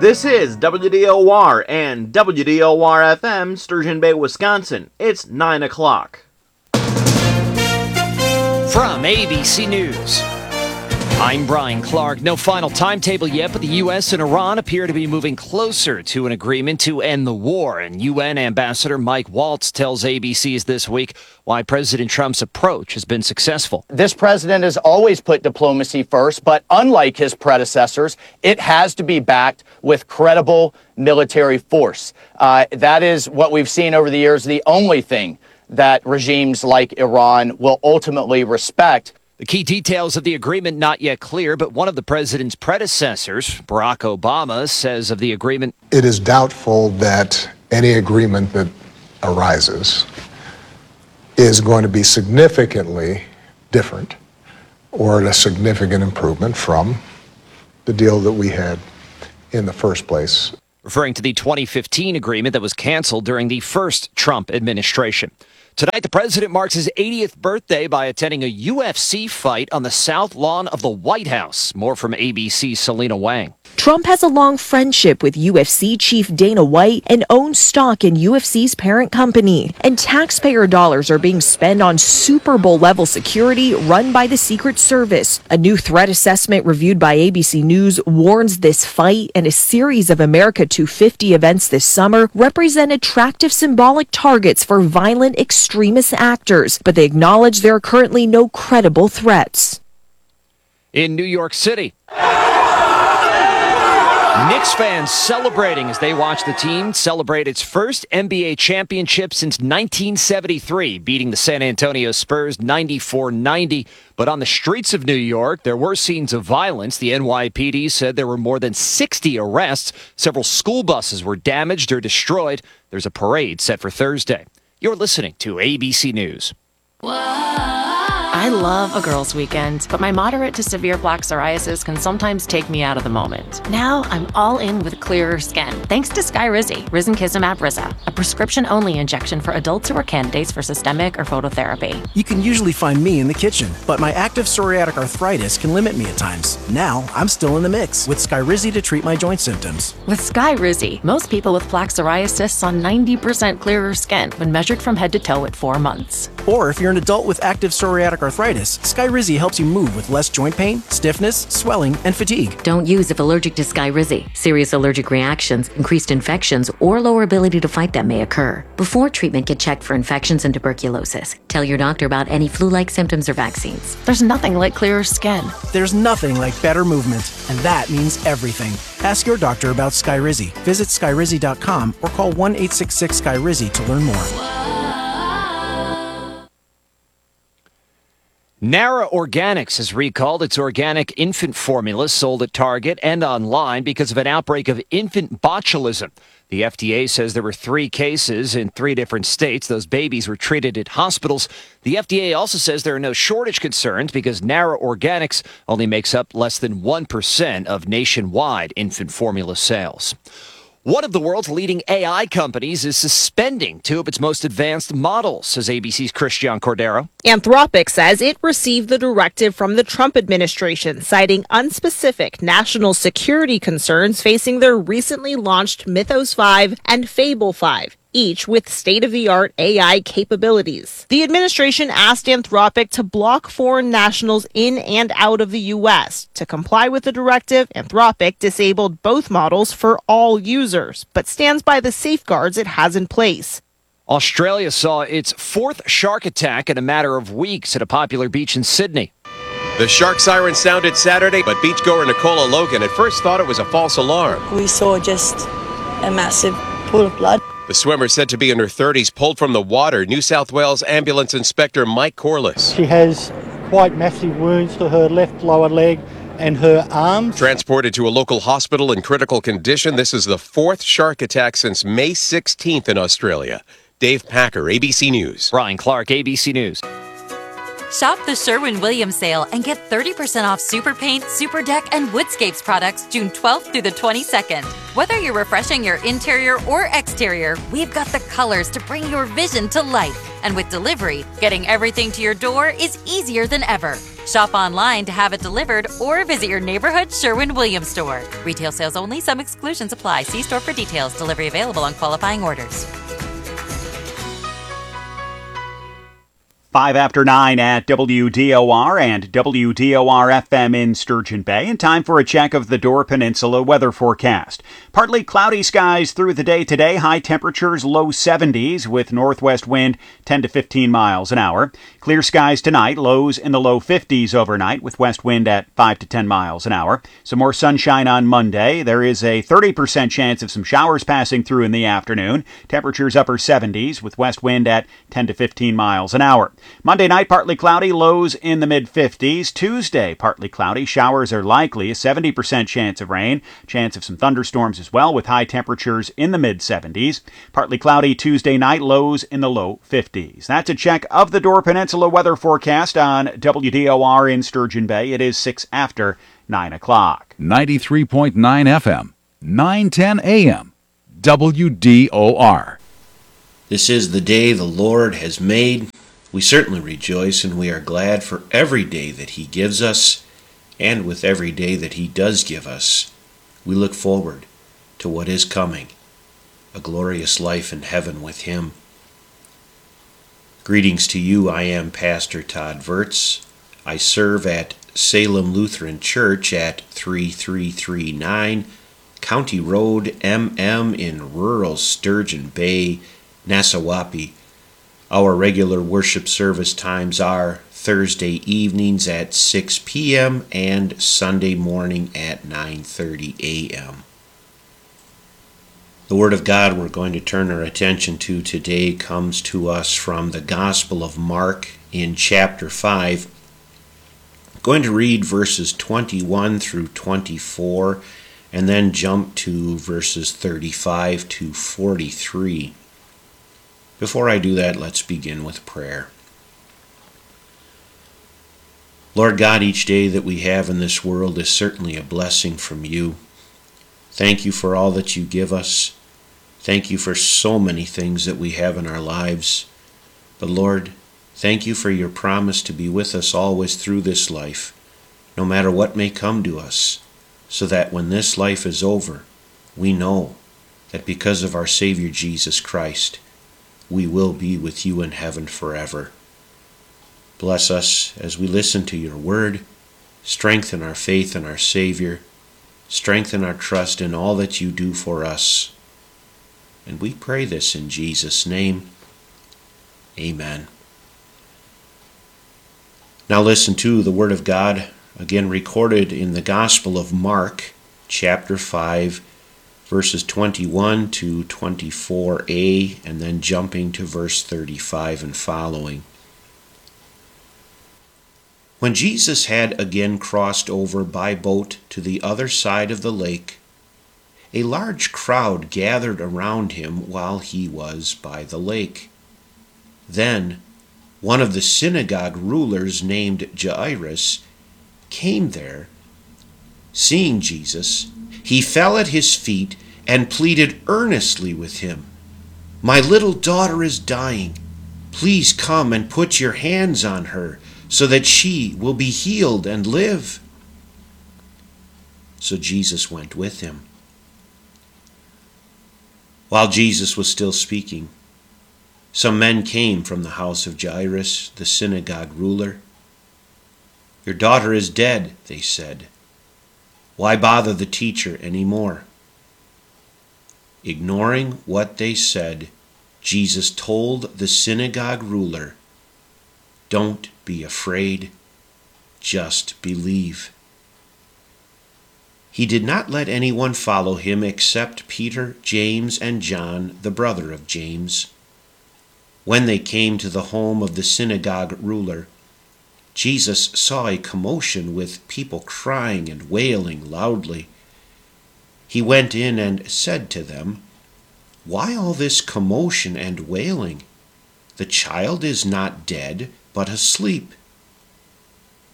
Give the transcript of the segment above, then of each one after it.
This is WDOR and WDOR-FM, Sturgeon Bay, Wisconsin. It's 9 o'clock. From ABC News, I'm Brian Clark. No final timetable yet, but the U.S. and Iran appear to be moving closer to an agreement to end the war. And UN Ambassador Mike Waltz tells ABC's This Week why President Trump's approach has been successful. This president has always put diplomacy first, but unlike his predecessors, it has to be backed with credible military force. That is what we've seen over the years, the only thing that regimes like Iran will ultimately respect. The key details of the agreement not yet clear, but one of the president's predecessors, Barack Obama, says of the agreement, it is doubtful that any agreement that arises is going to be significantly different or a significant improvement from the deal that we had in the first place. Referring to the 2015 agreement that was canceled during the first Trump administration. Tonight, the president marks his 80th birthday by attending a UFC fight on the South Lawn of the White House. More from ABC's Selena Wang. Trump has a long friendship with UFC chief Dana White and owns stock in UFC's parent company. And taxpayer dollars are being spent on Super Bowl level security run by the Secret Service. A new threat assessment reviewed by ABC News warns this fight and a series of America 250 events this summer represent attractive symbolic targets for violent extremist actors, but they acknowledge there are currently no credible threats. In New York City, Knicks fans celebrating as they watch the team celebrate its first NBA championship since 1973, beating the San Antonio Spurs 94-90. But on the streets of New York, there were scenes of violence. The NYPD said there were more than 60 arrests. Several school buses were damaged or destroyed. There's a parade set for Thursday. You're listening to ABC News. I love a girls' weekend, but my moderate to severe plaque psoriasis can sometimes take me out of the moment. Now I'm all in with clearer skin, thanks to Skyrizi, risankizumab Riza, a prescription-only injection for adults who are candidates for systemic or phototherapy. You can usually find me in the kitchen, but my active psoriatic arthritis can limit me at times. Now I'm still in the mix with Skyrizi to treat my joint symptoms. With Skyrizi, most people with plaque psoriasis saw 90% clearer skin when measured from head to toe at 4 months. Or if you're an adult with active psoriatic arthritis, Skyrizi helps you move with less joint pain, stiffness, swelling, and fatigue. Don't use if allergic to Skyrizi. Serious allergic reactions, increased infections, or lower ability to fight them may occur. Before treatment, get checked for infections and tuberculosis. Tell your doctor about any flu-like symptoms or vaccines. There's nothing like clearer skin. There's nothing like better movement, and that means everything. Ask your doctor about Skyrizi. Visit Skyrizi.com or call 1-866-SKYRIZI to learn more. Nara Organics has recalled its organic infant formula sold at Target and online because of an outbreak of infant botulism. The FDA says there were 3 cases in 3 different states. Those babies were treated at hospitals. The FDA also says there are no shortage concerns because Nara Organics only makes up less than 1% of nationwide infant formula sales. One of the world's leading AI companies is suspending 2 of its most advanced models, says ABC's Christian Cordero. Anthropic says it received the directive from the Trump administration, citing unspecific national security concerns facing their recently launched Mythos 5 and Fable 5. Each with state-of-the-art AI capabilities. The administration asked Anthropic to block foreign nationals in and out of the U.S. To comply with the directive, Anthropic disabled both models for all users, but stands by the safeguards it has in place. Australia saw its 4th shark attack in a matter of weeks at a popular beach in Sydney. The shark siren sounded Saturday, but beachgoer Nicola Logan at first thought it was a false alarm. We saw just a massive pool of blood. The swimmer, said to be in her 30s, pulled from the water. New South Wales Ambulance Inspector Mike Corliss. She has quite massive wounds to her left lower leg and her arms. Transported to a local hospital in critical condition. This is the 4th shark attack since May 16th in Australia. Dave Packer, ABC News. Brian Clark, ABC News. Shop the Sherwin-Williams sale and get 30% off Super Paint, Super Deck, and Woodscapes products June 12th through the 22nd. Whether you're refreshing your interior or exterior, we've got the colors to bring your vision to life. And with delivery, getting everything to your door is easier than ever. Shop online to have it delivered or visit your neighborhood Sherwin-Williams store. Retail sales only. Some exclusions apply. See store for details. Delivery available on qualifying orders. 5 after 9 at WDOR and WDOR-FM in Sturgeon Bay, and time for a check of the Door Peninsula weather forecast. Partly cloudy skies through the day today, high temperatures low 70s with northwest wind 10 to 15 miles an hour. Clear skies tonight, lows in the low 50s overnight with west wind at 5 to 10 miles an hour. Some more sunshine on Monday. There is a 30% chance of some showers passing through in the afternoon. Temperatures upper 70s with west wind at 10 to 15 miles an hour. Monday night, partly cloudy, lows in the mid-50s. Tuesday, partly cloudy, showers are likely, a 70% chance of rain, chance of some thunderstorms as well, with high temperatures in the mid-70s. Partly cloudy Tuesday night, lows in the low 50s. That's a check of the Door Peninsula weather forecast on WDOR in Sturgeon Bay. It is 6 after 9 o'clock. 93.9 FM, 910 AM, WDOR. This is the day the Lord has made. We certainly rejoice, and we are glad for every day that He gives us, and with every day that He does give us, we look forward to what is coming, a glorious life in heaven with Him. Greetings to you. I am Pastor Todd Wirtz. I serve at Salem Lutheran Church at 3339 County Road MM in rural Sturgeon Bay, Nassauwappee. Our regular worship service times are Thursday evenings at 6 p.m. and Sunday morning at 9:30 a.m. The Word of God we're going to turn our attention to today comes to us from the Gospel of Mark in chapter 5. I'm going to read verses 21 through 24 and then jump to verses 35 to 43. Before I do that, let's begin with prayer. Lord God, each day that we have in this world is certainly a blessing from you. Thank you for all that you give us. Thank you for so many things that we have in our lives. But Lord, thank you for your promise to be with us always through this life, no matter what may come to us, so that when this life is over, we know that because of our Savior Jesus Christ, we will be with you in heaven forever. Bless us as we listen to your word. Strengthen our faith in our Savior. Strengthen our trust in all that you do for us. And we pray this in Jesus' name. Amen. Now listen to the word of God, again recorded in the Gospel of Mark, chapter 5, verses 21 to 24a, and then jumping to verse 35 and following. When Jesus had again crossed over by boat to the other side of the lake, a large crowd gathered around him while he was by the lake. Then one of the synagogue rulers named Jairus came there. Seeing Jesus, he fell at his feet and pleaded earnestly with him, "My little daughter is dying. Please come and put your hands on her so that she will be healed and live." So Jesus went with him. While Jesus was still speaking, some men came from the house of Jairus, the synagogue ruler. "Your daughter is dead," they said. "Why bother the teacher any more?" Ignoring what they said, Jesus told the synagogue ruler, "Don't be afraid, just believe." He did not let anyone follow him except Peter, James, and John, the brother of James. When they came to the home of the synagogue ruler, Jesus saw a commotion with people crying and wailing loudly. He went in and said to them, "Why all this commotion and wailing? The child is not dead, but asleep."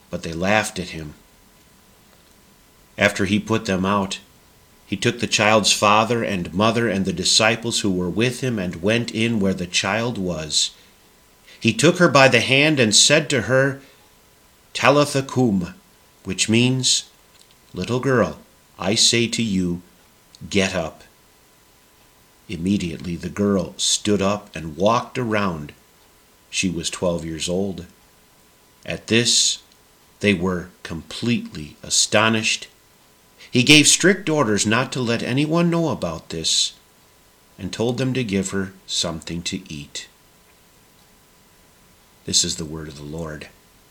but they laughed at him. After he put them out, he took the child's father and mother and the disciples who were with him and went in where the child was. He took her by the hand and said to her, Talitha cum, which means, Little girl, I say to you, get up. Immediately the girl stood up and walked around. She was 12 years old. At this, they were completely astonished. He gave strict orders not to let anyone know about this and told them to give her something to eat. This is the word of the Lord.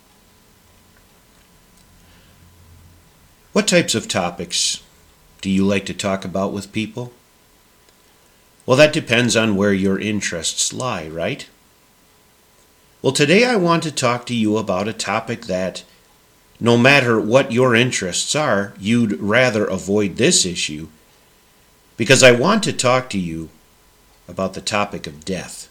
What types of topics do you like to talk about with people? Well, that depends on where your interests lie, right? Well, today I want to talk to you about a topic that, no matter what your interests are, you'd rather avoid this issue, because I want to talk to you about the topic of death.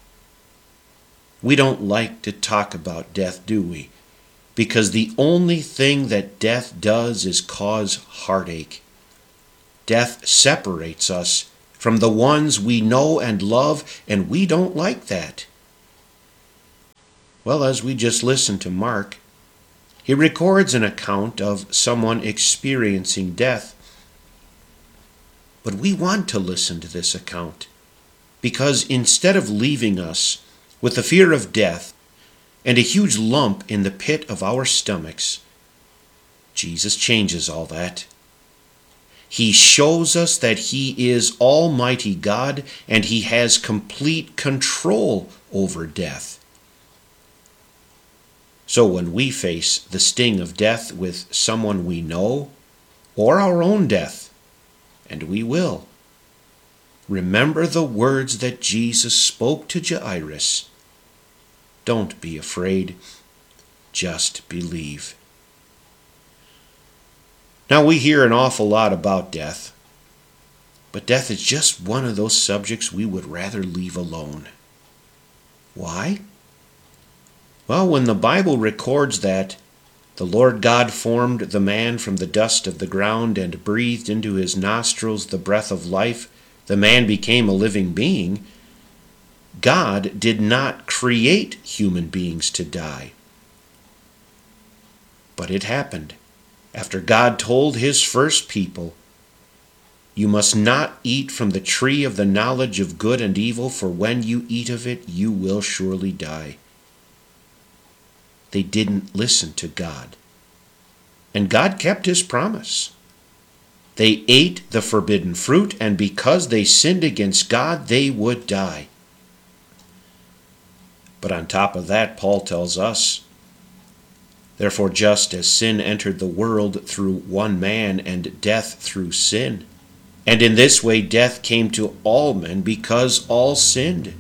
We don't like to talk about death, do we? Because the only thing that death does is cause heartache. Death separates us from the ones we know and love, and we don't like that. Well, as we just listened to Mark, he records an account of someone experiencing death. But we want to listen to this account because instead of leaving us with the fear of death and a huge lump in the pit of our stomachs, Jesus changes all that. He shows us that He is Almighty God and He has complete control over death. So when we face the sting of death with someone we know, or our own death, and we will, remember the words that Jesus spoke to Jairus. Don't be afraid, just believe. Now we hear an awful lot about death, but death is just one of those subjects we would rather leave alone. Why? Well, when the Bible records that the Lord God formed the man from the dust of the ground and breathed into his nostrils the breath of life, the man became a living being. God did not create human beings to die. But it happened after God told his first people, "You must not eat from the tree of the knowledge of good and evil, for when you eat of it, you will surely die." They didn't listen to God. And God kept his promise. They ate the forbidden fruit, and because they sinned against God, they would die. But on top of that, Paul tells us, "Therefore, just as sin entered the world through one man, and death through sin, and in this way death came to all men because all sinned."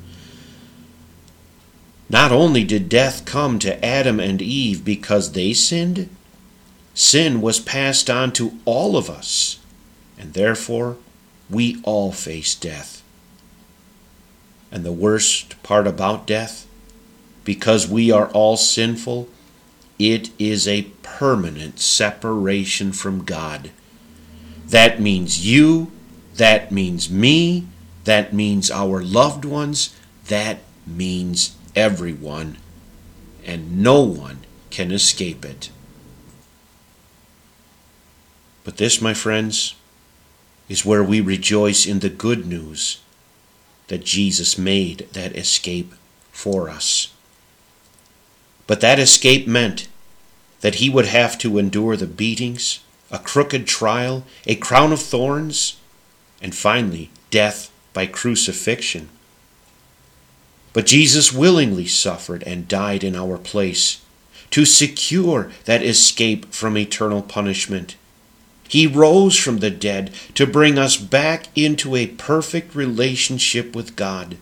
Not only did death come to Adam and Eve because they sinned, sin was passed on to all of us, and therefore we all face death. And the worst part about death, because we are all sinful, it is a permanent separation from God. That means you, that means me, that means our loved ones, that means everyone, and no one can escape it. But this, my friends, is where we rejoice in the good news that Jesus made that escape for us. But that escape meant that he would have to endure the beatings, a crooked trial, a crown of thorns, and finally death by crucifixion. But Jesus willingly suffered and died in our place to secure that escape from eternal punishment. He rose from the dead to bring us back into a perfect relationship with God.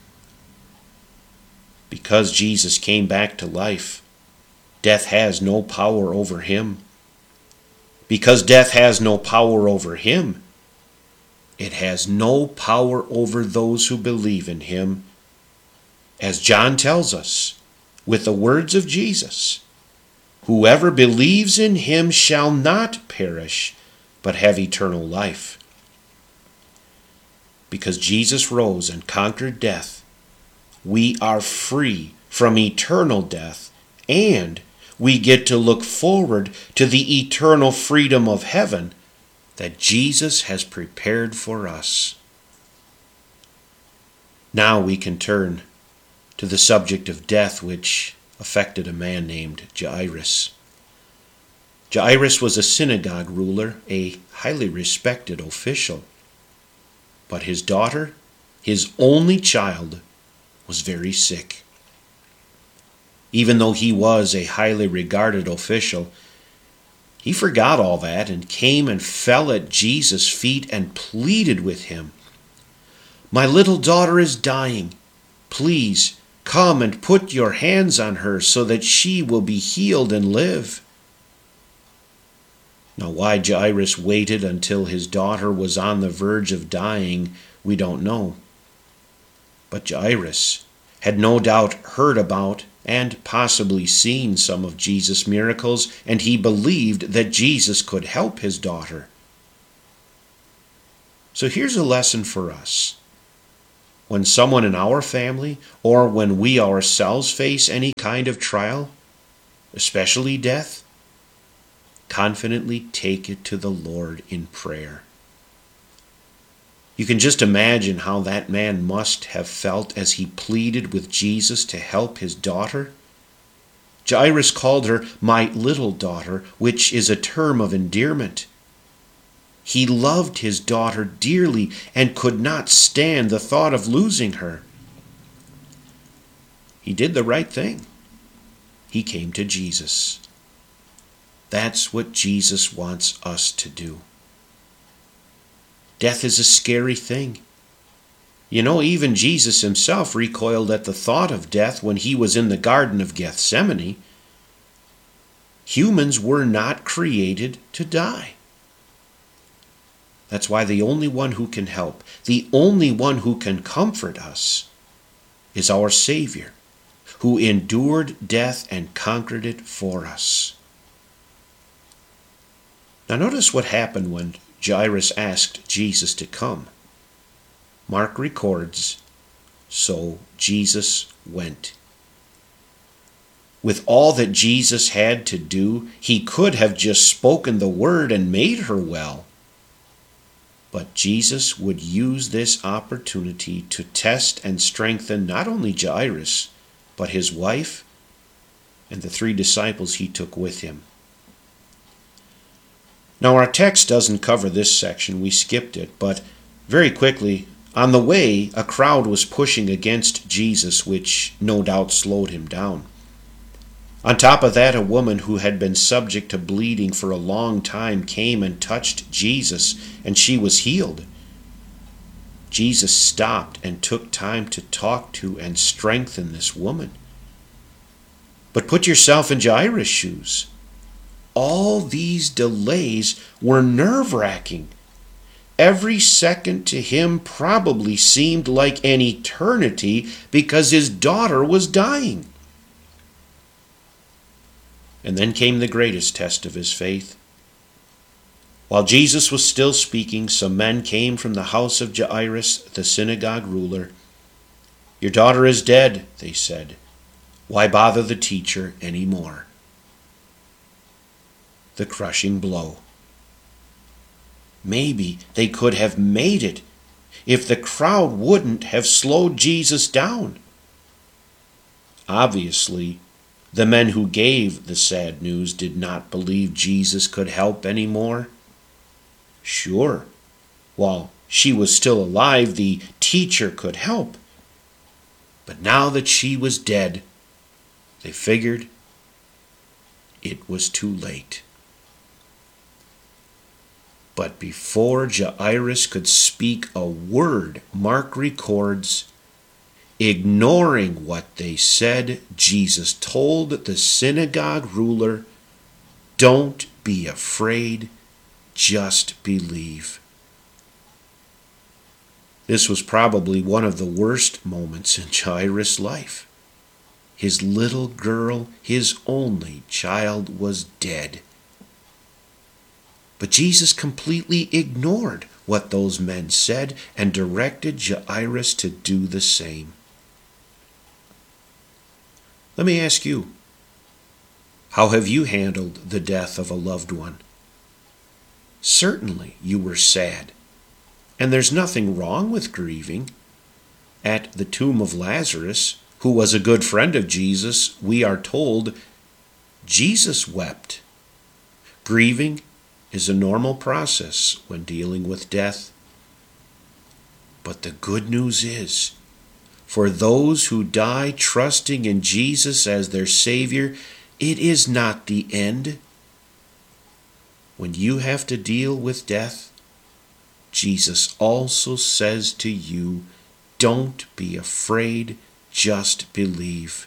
Because Jesus came back to life, death has no power over him. Because death has no power over him, it has no power over those who believe in him. As John tells us, with the words of Jesus, Whoever believes in him shall not perish, but have eternal life. Because Jesus rose and conquered death, we are free from eternal death, and we get to look forward to the eternal freedom of heaven that Jesus has prepared for us. Now we can turn to the subject of death, which affected a man named Jairus. Jairus was a synagogue ruler, a highly respected official. But his daughter, his only child, was very sick. Even though he was a highly regarded official, he forgot all that and came and fell at Jesus' feet and pleaded with him. "My little daughter is dying. Please come and put your hands on her so that she will be healed and live." Now, why Jairus waited until his daughter was on the verge of dying, we don't know. But Jairus had no doubt heard about and possibly seen some of Jesus' miracles, and he believed that Jesus could help his daughter. So here's a lesson for us. When someone in our family, or when we ourselves face any kind of trial, especially death, confidently take it to the Lord in prayer. You can just imagine how that man must have felt as he pleaded with Jesus to help his daughter. Jairus called her "my little daughter," which is a term of endearment. He loved his daughter dearly and could not stand the thought of losing her. He did the right thing. He came to Jesus. That's what Jesus wants us to do. Death is a scary thing. You know, even Jesus himself recoiled at the thought of death when he was in the Garden of Gethsemane. Humans were not created to die. That's why the only one who can help, the only one who can comfort us, is our Savior, who endured death and conquered it for us. Now notice what happened when Jairus asked Jesus to come. Mark records, "So Jesus went." With all that Jesus had to do, he could have just spoken the word and made her well. But Jesus would use this opportunity to test and strengthen not only Jairus, but his wife and the 3 disciples he took with him. Now, our text doesn't cover this section. We skipped it, but very quickly, on the way, a crowd was pushing against Jesus, which no doubt slowed him down. On top of that, a woman who had been subject to bleeding for a long time came and touched Jesus, and she was healed. Jesus stopped and took time to talk to and strengthen this woman. But put yourself in Jairus' shoes. All these delays were nerve-wracking. Every second to him probably seemed like an eternity because his daughter was dying. And then came the greatest test of his faith. While Jesus was still speaking, some men came from the house of Jairus, the synagogue ruler. "Your daughter is dead," they said. "Why bother the teacher any more?" The crushing blow. Maybe they could have made it if the crowd wouldn't have slowed Jesus down. Obviously, the men who gave the sad news did not believe Jesus could help anymore. Sure, while she was still alive, the teacher could help. But now that she was dead, they figured it was too late. But before Jairus could speak a word, Mark records, ignoring what they said, Jesus told the synagogue ruler, "Don't be afraid, just believe." This was probably one of the worst moments in Jairus' life. His little girl, his only child, was dead. But Jesus completely ignored what those men said and directed Jairus to do the same. Let me ask you, how have you handled the death of a loved one? Certainly you were sad, and there's nothing wrong with grieving. At the tomb of Lazarus, who was a good friend of Jesus, we are told Jesus wept. Grieving is a normal process when dealing with death. But the good news is, for those who die trusting in Jesus as their Savior, it is not the end. When you have to deal with death, Jesus also says to you, don't be afraid, just believe.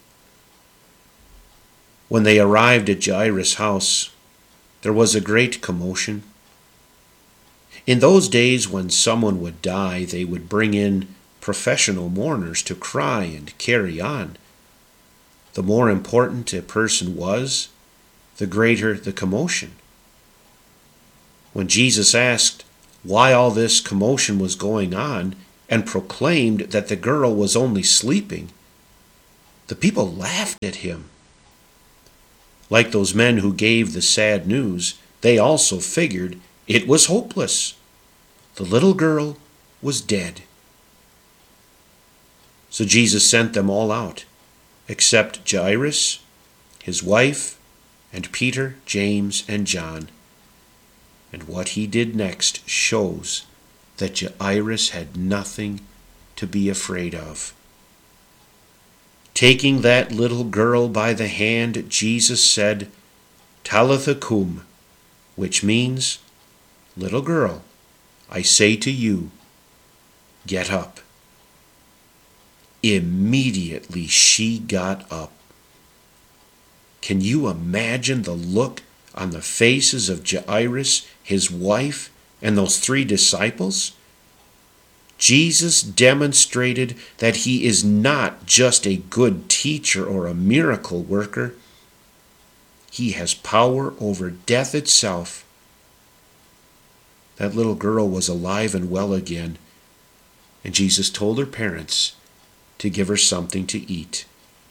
When they arrived at Jairus' house, there was a great commotion. In those days, when someone would die, they would bring in professional mourners to cry and carry on. The more important a person was, the greater the commotion. When Jesus asked why all this commotion was going on and proclaimed that the girl was only sleeping, the people laughed at him. Like those men who gave the sad news, they also figured it was hopeless. The little girl was dead. So Jesus sent them all out, except Jairus, his wife, and Peter, James, and John. And what he did next shows that Jairus had nothing to be afraid of. Taking that little girl by the hand, Jesus said, Talitha cum, which means, little girl, I say to you, get up. Immediately she got up. Can you imagine the look on the faces of Jairus, his wife, and those 3 disciples? Jesus demonstrated that he is not just a good teacher or a miracle worker. He has power over death itself. That little girl was alive and well again, and Jesus told her parents to give her something to eat.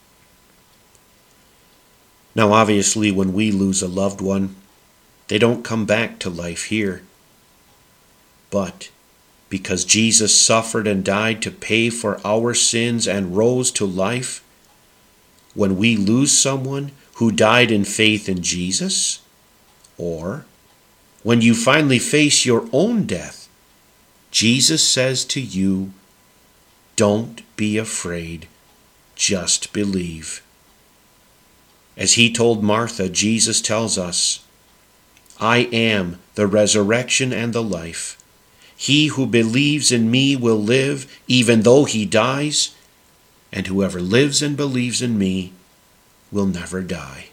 Now, obviously, when we lose a loved one, they don't come back to life here. But because Jesus suffered and died to pay for our sins and rose to life, when we lose someone who died in faith in Jesus, or when you finally face your own death, Jesus says to you, don't be afraid, just believe. As he told Martha, Jesus tells us, I am the resurrection and the life. He who believes in me will live even though he dies, and whoever lives and believes in me will never die.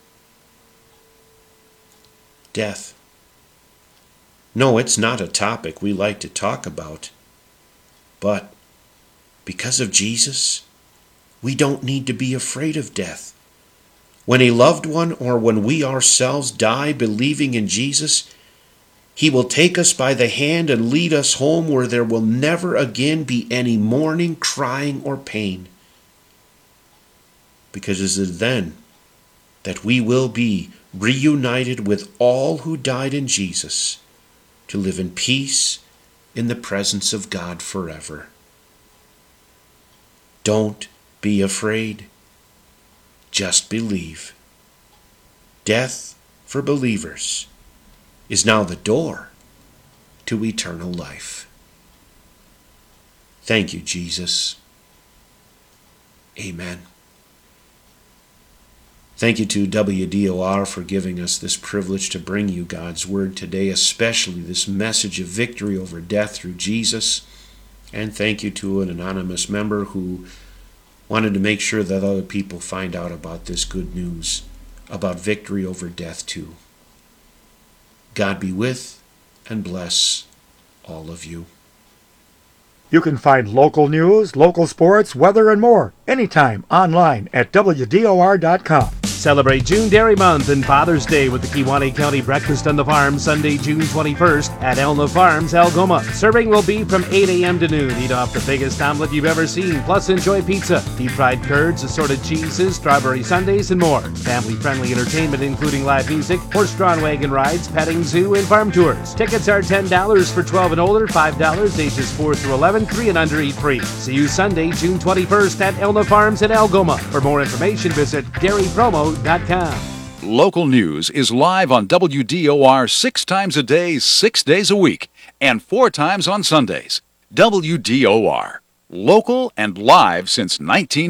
Death. No, it's not a topic we like to talk about. But because of Jesus, we don't need to be afraid of death. When a loved one or when we ourselves die believing in Jesus, he will take us by the hand and lead us home where there will never again be any mourning, crying, or pain. Because it is then that we will be reunited with all who died in Jesus to live in peace in the presence of God forever. Don't be afraid. Just believe. Death, for believers, is now the door to eternal life. Thank you, Jesus. Amen. Thank you to WDOR for giving us this privilege to bring you God's Word today, especially this message of victory over death through Jesus. And thank you to an anonymous member who wanted to make sure that other people find out about this good news, about victory over death too. God be with and bless all of you. You can find local news, local sports, weather, and more anytime online at WDOR.com. Celebrate June Dairy Month and Father's Day with the Kewaunee County Breakfast on the Farm Sunday, June 21st at Elna Farms, Algoma. Serving will be from 8 a.m. to noon. Eat off the biggest omelet you've ever seen, plus enjoy pizza, deep-fried curds, assorted cheeses, strawberry sundaes, and more. Family-friendly entertainment including live music, horse-drawn wagon rides, petting zoo, and farm tours. Tickets are $10 for 12 and older, $5 ages 4 through 11, 3 and under eat free. See you Sunday, June 21st at Elna Farms in Algoma. For more information, visit dairypromo.com. Local news is live on WDOR 6 times a day, 6 days a week, and 4 times on Sundays. WDOR. Local and live since 19.